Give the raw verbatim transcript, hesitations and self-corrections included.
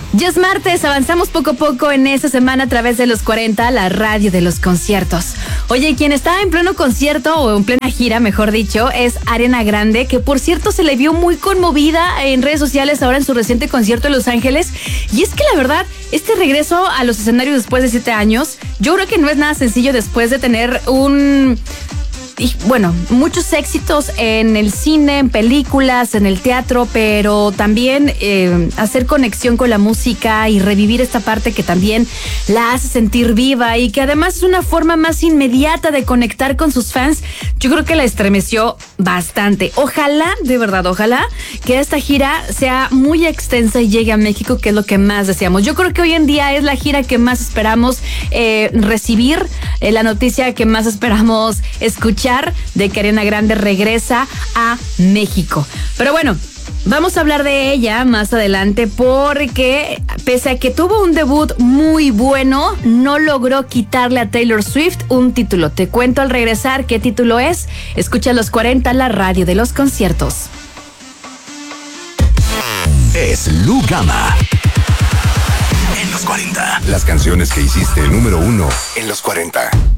Ya es martes, avanzamos poco a poco en esta semana a través de los cuarenta, la radio de los conciertos. Oye, quien está en pleno concierto, o en plena gira, mejor dicho, es Ariana Grande, que por cierto se le vio muy conmovida en redes sociales ahora en su reciente concierto en Los Ángeles. Y es que la verdad, este regreso a los escenarios después de siete años, yo creo que no es nada sencillo después de tener un... Y bueno, muchos éxitos en el cine, en películas, en el teatro, pero también eh, hacer conexión con la música y revivir esta parte que también la hace sentir viva y que además es una forma más inmediata de conectar con sus fans. Yo creo que la estremeció bastante. Ojalá, de verdad, ojalá que esta gira sea muy extensa y llegue a México, que es lo que más deseamos. Yo creo que hoy en día es la gira que más esperamos eh, recibir, eh, la noticia que más esperamos escuchar de que Ariana Grande regresa a México. Pero bueno, vamos a hablar de ella más adelante porque pese a que tuvo un debut muy bueno, no logró quitarle a Taylor Swift un título. Te cuento al regresar qué título es. Escucha los cuarenta, la radio de los conciertos. Es Lu Gama en los cuarenta. Las canciones que hiciste número uno en los cuarenta.